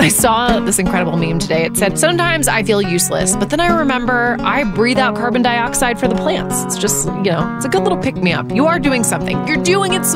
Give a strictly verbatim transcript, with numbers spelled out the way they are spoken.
I saw this incredible meme today. It said, sometimes I feel useless, but then I remember I breathe out carbon dioxide for the plants. It's just, you know, it's a good little pick-me-up. You are doing something. You're doing it